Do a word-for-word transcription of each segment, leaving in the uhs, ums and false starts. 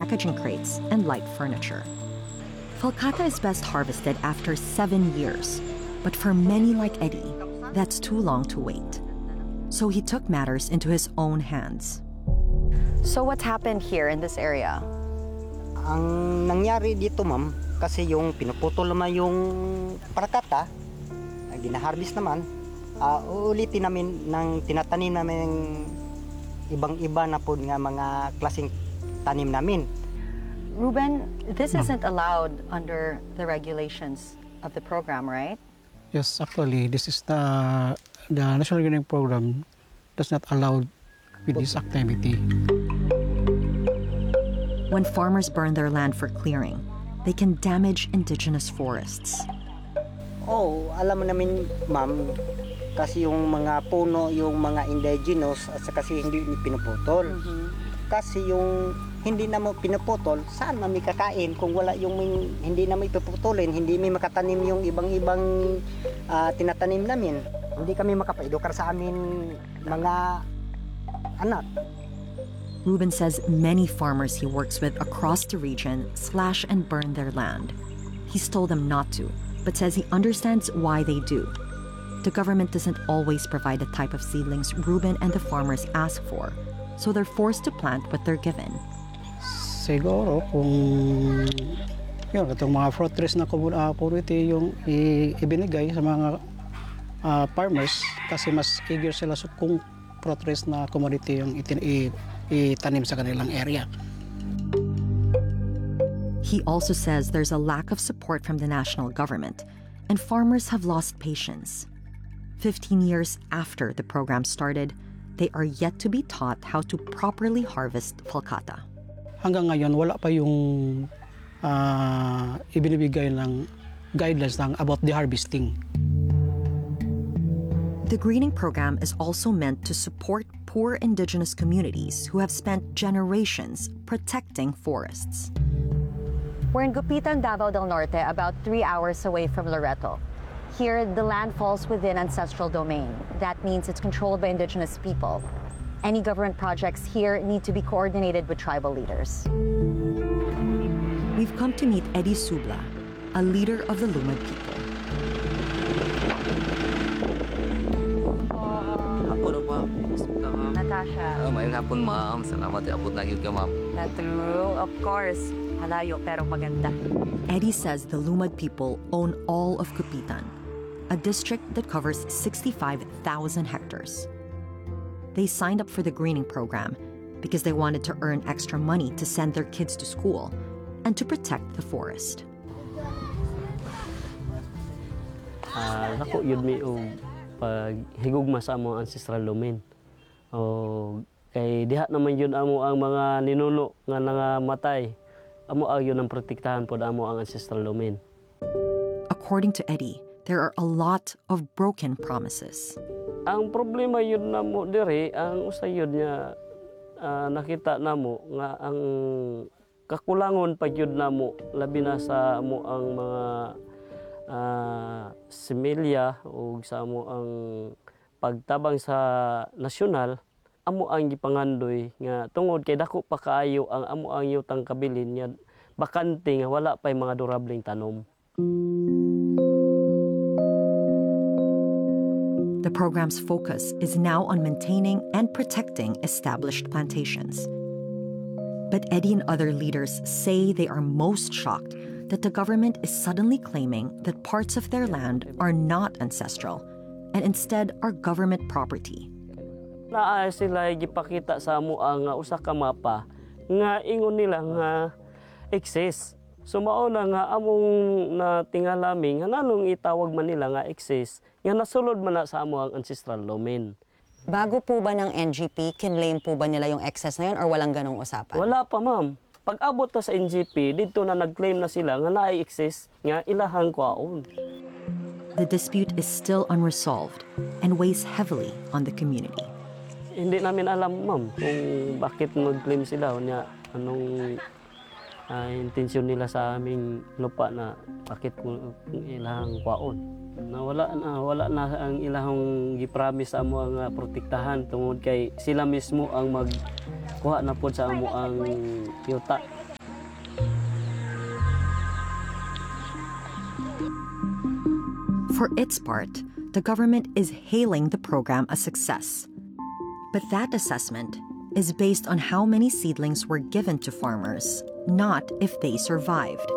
packaging crates, and light furniture. Falcata is best harvested after seven years, but for many like Eddie, that's too long to wait. So he took matters into his own hands. So what's happened here in this area? Ang nangyari dito, ma'am, kasi yung pinuputol naman yung parakata, ginaharvest naman, uh, uulitin namin ng tinatanim namin ibang-iba na po nga mga klaseng tanim namin. Ruben, this isn't allowed under the regulations of the program, right? Yes, actually, this is the the National Greening Program does not allow with this activity. When farmers burn their land for clearing, they can damage indigenous forests. Oh, alam mo namin, ma'am, kasi yung mga puno, yung mga indigenous, at kasi hindi pinuputol. Mm-hmm. Kasi yung hindi na mo pinuputol, saan man may kakain kung wala yung may, hindi na may puputulin, hindi may makatanim yung ibang-ibang uh, tinatanim namin. Hindi kami makapaedukar sa amin mga anak. Ruben says many farmers he works with across the region slash and burn their land. He's told them not to, but says he understands why they do. The government doesn't always provide the type of seedlings Ruben and the farmers ask for, so they're forced to plant what they're given. Siguro kung yun, itong mga fruit trees na community yung ibinigay sa mga uh, farmers kasi mas eager sila sa kung fruit trees na commodity yung itin, itanim sa kanilang area. He also says there's a lack of support from the national government, and farmers have lost patience. Fifteen years after the program started, they are yet to be taught how to properly harvest falcata. Hanggang ngayon, wala pa yung uh, ibinibigay ng guidelines ng about the harvesting. The greening program is also meant to support poor indigenous communities who have spent generations protecting forests. We're in Gupitan, Davao del Norte, about three hours away from Loreto. Here, the land falls within ancestral domain. That means it's controlled by indigenous people. Any government projects here need to be coordinated with tribal leaders. We've come to meet Eddie Subla, a leader of the Lumad people. Natasha. Oh, mayroong hapon, ma'am. Salamat, abot na yun ka, ma'am. That's true, of course. Halayo pero maganda. Eddie says the Lumad people own all of Gupitan, a district that covers sixty-five thousand hectares. They signed up for the greening program because they wanted to earn extra money to send their kids to school and to protect the forest. Uh, Nako yun mi og paghigugma sa among ancestral domain. O kay diha naman yun amo ang mga ninuno nga nangamatay. Amo ang yun ang protektahan pod amo ang ancestral domain. According to Eddie, there are a lot of broken promises. Ang problema yun namo dire ang usayod niya uh, nakita namo nga ang kakulangon pa yun namo labi na sa amo ang mga uh, similya o sa amo ang pagtabang sa nasyonal amo ang gipangandoy nga tungod kay dako pa kaayo ang amo ang yutang kabilin nya bakante nga wala pay mga durableng tanom. The program's focus is now on maintaining and protecting established plantations. But Eddie and other leaders say they are most shocked that the government is suddenly claiming that parts of their land are not ancestral and instead are government property. Naa sila gipakita sa amo ang usa ka mapa nga ingon nila nga exist. So mao na nga among natingalami nga nanong itawag man nila nga exist nga nasulod man na sa amo ang ancestral domain. Bago po ba ng N G P, kinlaim po ba nila yung excess na yun or walang ganong usapan? Wala pa, ma'am. Pag abot ta sa N G P, dito na nag-claim na sila nga na-exist nga ilahang kwaon. The dispute is still unresolved and weighs heavily on the community. Hindi namin alam, ma'am, kung bakit nag-claim sila o niya, anong uh, intensyon nila sa aming lupa na bakit ilahang kwaon. Na wala na wala na ang ilahang gipromise sa amo ang uh, protektahan tungod kay sila mismo ang magkuha na pod sa amo ang yuta. For its part, the government is hailing the program a success. But that assessment is based on how many seedlings were given to farmers, not if they survived.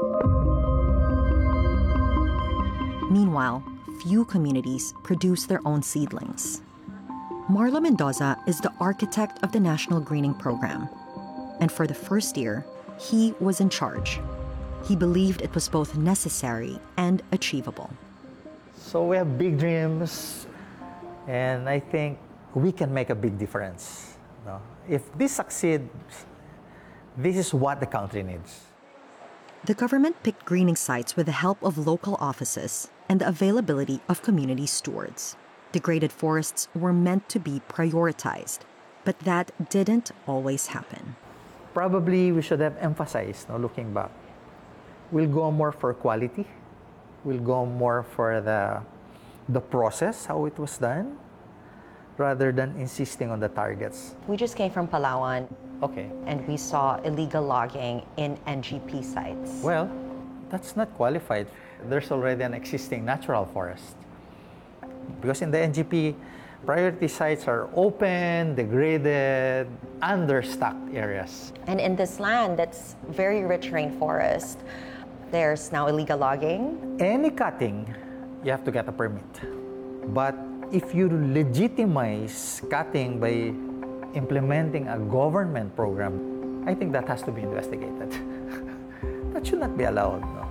Meanwhile, few communities produce their own seedlings. Marlo Mendoza is the architect of the National Greening Program. And for the first year, he was in charge. He believed it was both necessary and achievable. So we have big dreams, and I think we can make a big difference. No? If this succeeds, this is what the country needs. The government picked greening sites with the help of local offices and the availability of community stewards. Degraded forests were meant to be prioritized, but that didn't always happen. Probably we should have emphasized, no, looking back. We'll go more for quality. We'll go more for the, the process, how it was done, rather than insisting on the targets. We just came from Palawan. Okay. And we saw illegal logging in N G P sites. Well, that's not qualified. There's already an existing natural forest. Because in the N G P, priority sites are open, degraded, understocked areas. And in this land that's very rich rainforest, there's now illegal logging. Any cutting, you have to get a permit. But if you legitimize cutting by implementing a government program, I think that has to be investigated. That should not be allowed. No?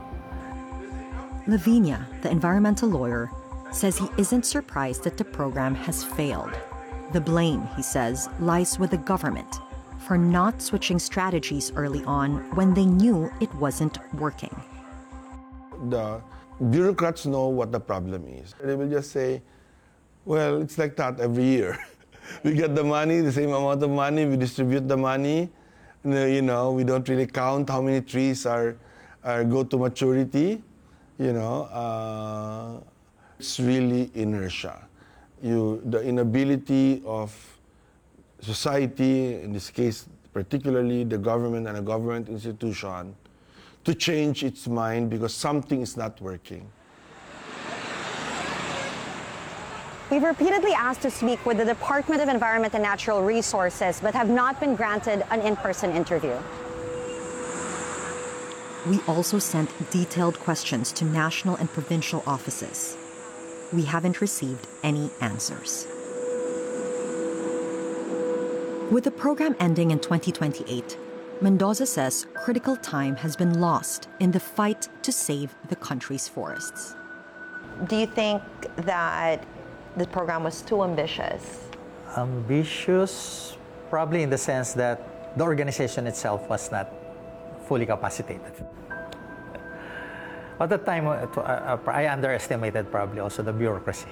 Lavinia, the environmental lawyer, says he isn't surprised that the program has failed. The blame, he says, lies with the government for not switching strategies early on when they knew it wasn't working. The bureaucrats know what the problem is. They will just say, well, it's like that every year. We get the money, the same amount of money, we distribute the money. You know, we don't really count how many trees are, are go to maturity. You know, uh, it's really inertia. You, the inability of society, in this case, particularly the government and a government institution, to change its mind because something is not working. We've repeatedly asked to speak with the Department of Environment and Natural Resources, but have not been granted an in-person interview. We also sent detailed questions to national and provincial offices. We haven't received any answers. With the program ending in twenty twenty-eight, Mendoza says critical time has been lost in the fight to save the country's forests. Do you think that the program was too ambitious? Ambitious, probably in the sense that the organization itself was not fully capacitated. At the time, I underestimated probably also the bureaucracy.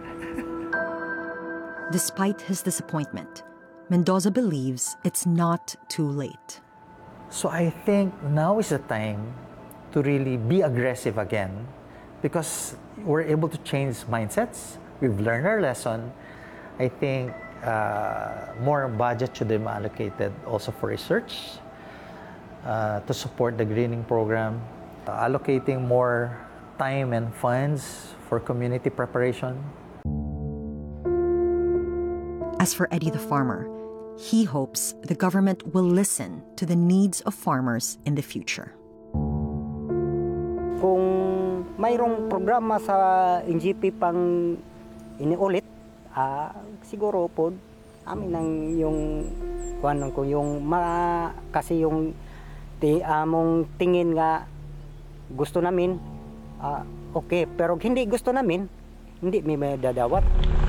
Despite his disappointment, Mendoza believes it's not too late. So I think now is the time to really be aggressive again because we're able to change mindsets. We've learned our lesson. I think uh, more budget should be allocated also for research uh, to support the greening program, uh, allocating more time and funds for community preparation. As for Eddie the farmer, he hopes the government will listen to the needs of farmers in the future. Kung mayroong programa sa N G P pang iniulit, ah, siguro po amin ang yung kuan ko yung ma, kasi yung ti among tingin nga gusto namin, ah, okay, pero hindi gusto namin, hindi may madadawat.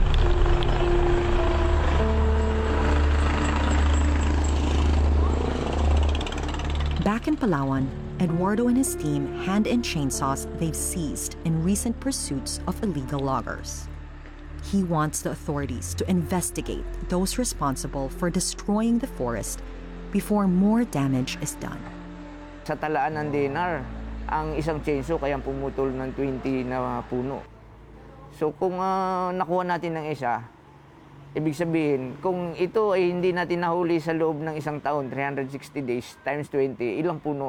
Back in Palawan, Eduardo and his team hand in chainsaws they've seized in recent pursuits of illegal loggers. He wants the authorities to investigate those responsible for destroying the forest before more damage is done. Sa talaan ng D N R, ang isang chainsaw kayang pumutol ng twenty na puno. So kung uh, nakuha natin ng isa, ibig sabihin, kung ito ay hindi natin nahuli sa loob ng isang taon, three hundred sixty days times twenty, ilang puno